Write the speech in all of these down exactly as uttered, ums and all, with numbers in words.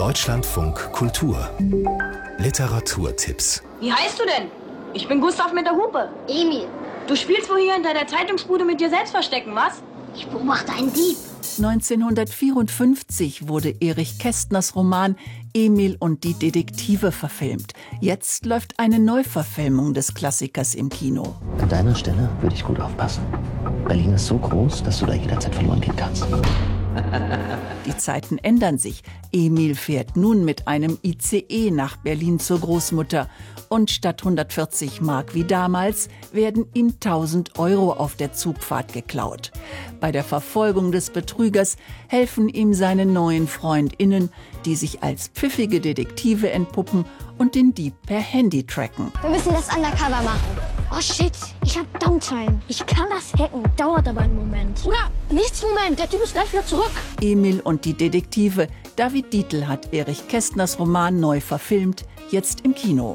Deutschlandfunk Kultur Literaturtipps. Wie heißt du denn? Ich bin Gustav mit der Hupe. Emil. Du spielst wohl hier hinter der Zeitungsbude mit dir selbst verstecken, was? Ich beobachte einen Dieb. neunzehnhundertvierundfünfzig wurde Erich Kästners Roman Emil und die Detektive verfilmt. Jetzt läuft eine Neuverfilmung des Klassikers im Kino. An deiner Stelle würde ich gut aufpassen. Berlin ist so groß, dass du da jederzeit verloren gehen kannst. Die Zeiten ändern sich. Emil fährt nun mit einem I C E nach Berlin zur Großmutter. Und statt hundertvierzig Mark wie damals werden ihm tausend Euro auf der Zugfahrt geklaut. Bei der Verfolgung des Betrügers helfen ihm seine neuen FreundInnen, die sich als pfiffige Detektive entpuppen und den Dieb per Handy tracken. Wir müssen das undercover machen. Oh shit, ich hab Downtime. Ich kann das hacken, dauert aber einen Moment. Oder nichts Moment, der Typ ist gleich wieder zurück. Emil und die Detektive. David Dietl hat Erich Kästners Roman neu verfilmt, jetzt im Kino.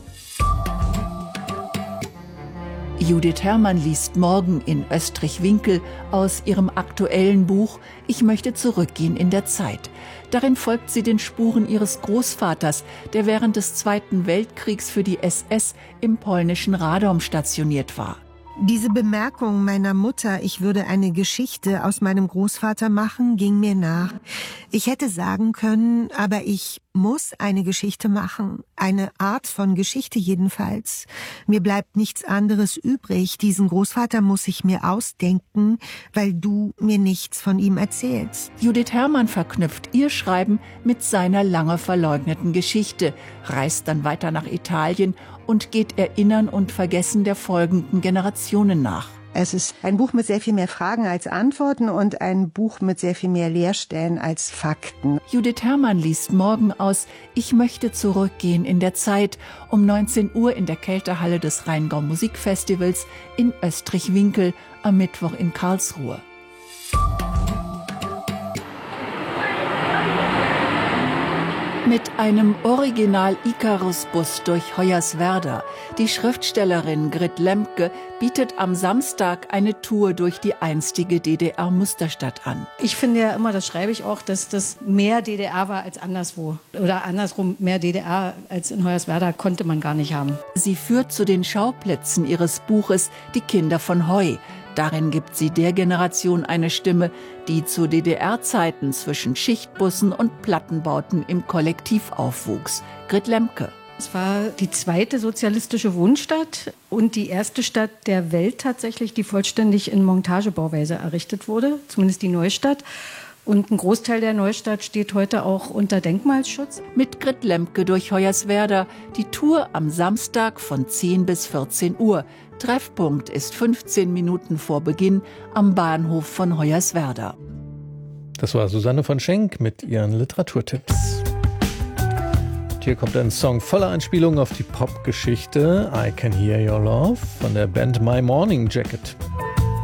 Judith Herrmann liest morgen in Österreich-Winkel aus ihrem aktuellen Buch »Ich möchte zurückgehen in der Zeit«. Darin folgt sie den Spuren ihres Großvaters, der während des Zweiten Weltkriegs für die S S im polnischen Radom stationiert war. Diese Bemerkung meiner Mutter, ich würde eine Geschichte aus meinem Großvater machen, ging mir nach. Ich hätte sagen können, aber ich muss eine Geschichte machen. Eine Art von Geschichte jedenfalls. Mir bleibt nichts anderes übrig. Diesen Großvater muss ich mir ausdenken, weil du mir nichts von ihm erzählst. Judith Herrmann verknüpft ihr Schreiben mit seiner lange verleugneten Geschichte, reist dann weiter nach Italien und geht Erinnern und Vergessen der folgenden Generationen nach. Es ist ein Buch mit sehr viel mehr Fragen als Antworten und ein Buch mit sehr viel mehr Leerstellen als Fakten. Judith Herrmann liest morgen aus »Ich möchte zurückgehen in der Zeit« um neunzehn Uhr in der Kältehalle des Rheingau Musikfestivals in Österreich-Winkel, am Mittwoch in Karlsruhe. Mit einem Original-Icarus-Bus durch Hoyerswerda. Die Schriftstellerin Grit Lemke bietet am Samstag eine Tour durch die einstige D D R-Musterstadt an. Ich finde ja immer, das schreibe ich auch, dass das mehr D D R war als anderswo. Oder andersrum, mehr D D R als in Hoyerswerda konnte man gar nicht haben. Sie führt zu den Schauplätzen ihres Buches »Die Kinder von Heu«. Darin gibt sie der Generation eine Stimme, die zu D D R-Zeiten zwischen Schichtbussen und Plattenbauten im Kollektiv aufwuchs. Grit Lemke. Es war die zweite sozialistische Wohnstadt und die erste Stadt der Welt tatsächlich, die vollständig in Montagebauweise errichtet wurde, zumindest die Neustadt. Und ein Großteil der Neustadt steht heute auch unter Denkmalschutz. Mit Grit Lemke durch Hoyerswerda. Die Tour am Samstag von zehn bis vierzehn Uhr. Treffpunkt ist fünfzehn Minuten vor Beginn am Bahnhof von Hoyerswerda. Das war Susanne von Schenk mit ihren Literaturtipps. Und hier kommt ein Song voller Anspielungen auf die Popgeschichte I Can Hear Your Love von der Band My Morning Jacket.